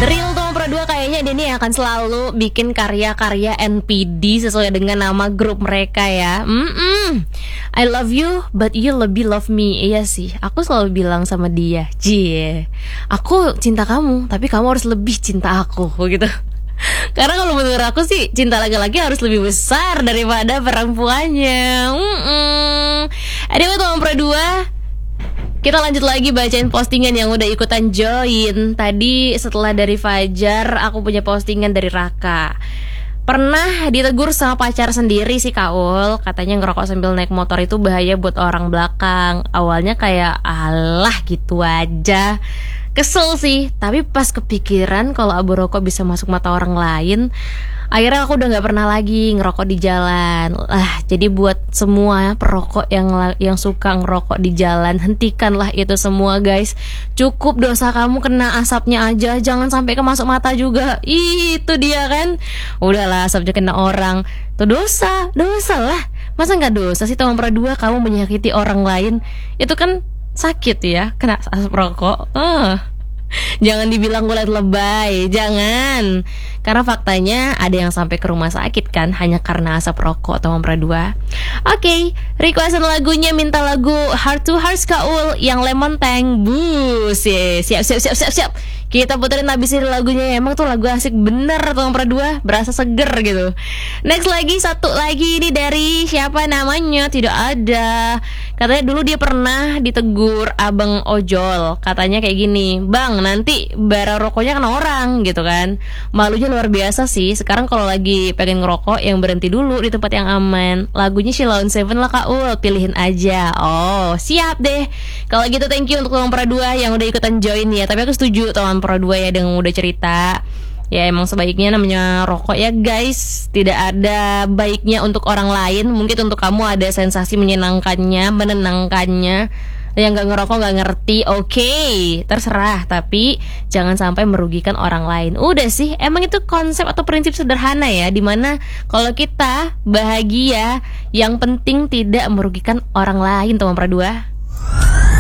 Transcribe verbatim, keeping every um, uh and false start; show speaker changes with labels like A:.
A: Real Tom Pro dua kayaknya dia nih akan selalu bikin karya-karya N P D sesuai dengan nama grup mereka ya. Mm-mm. I love you, but you lebih love me. Iya sih, aku selalu bilang sama dia, Cie, aku cinta kamu, tapi kamu harus lebih cinta aku, gitu. Karena kalau menurut aku sih, cinta laki-laki harus lebih besar daripada perempuannya. Mm-mm. Anyway, Tom Pro dua, kita lanjut lagi bacain postingan yang udah ikutan join. Tadi setelah dari Fajar, aku punya postingan dari Raka. Pernah ditegur sama pacar sendiri sih Kaul, katanya ngerokok sambil naik motor itu bahaya buat orang belakang. Awalnya kayak alah gitu aja, kesel sih. Tapi pas kepikiran kalau abu rokok bisa masuk mata orang lain, akhirnya aku udah gak pernah lagi ngerokok di jalan. Ah, jadi buat semua perokok yang yang suka ngerokok di jalan, hentikanlah itu semua guys. Cukup dosa kamu kena asapnya aja, jangan sampai ke masuk mata juga. Ih, itu dia kan. Udahlah, asapnya kena orang, itu dosa, dosa lah. Masa gak dosa sih Tom Pro dua kamu menyakiti orang lain? Itu kan sakit ya, kena asap rokok. Ah. Jangan dibilang kulit lebay, jangan. Karena faktanya ada yang sampai ke rumah sakit kan, hanya karena asap rokok Tom Pro dua. Oke, okay, requestan lagunya, minta lagu Heart to Heart Kaul yang Lemon Tank. Bus, yeah. Siap, siap, siap, siap, siap. Kita puterin habis ini lagunya. Emang tuh lagu asik bener Tom Pro dua, berasa seger gitu. Next lagi, satu lagi ini dari siapa namanya? Tidak ada. Katanya dulu dia pernah ditegur abang ojol. Katanya kayak gini, bang, nanti bara rokoknya kena orang gitu kan. Malunya luar biasa sih. Sekarang kalau lagi pengen ngerokok, yang berhenti dulu di tempat yang aman. Lagunya Sheila on Seven lah Kak Ul, pilihin aja. Oh, siap deh. Kalau gitu thank you untuk Tom Pro dua yang udah ikutan join ya. Tapi aku setuju Tom Pro dua ya dengan udah cerita. Ya emang sebaiknya namanya rokok ya guys, tidak ada baiknya untuk orang lain. Mungkin untuk kamu ada sensasi menyenangkannya, menenangkannya. Yang gak ngerokok gak ngerti, oke, okay, terserah. Tapi jangan sampai merugikan orang lain. Udah sih, emang itu konsep atau prinsip sederhana ya, dimana kalau kita bahagia, yang penting tidak merugikan orang lain Tom Pro dua.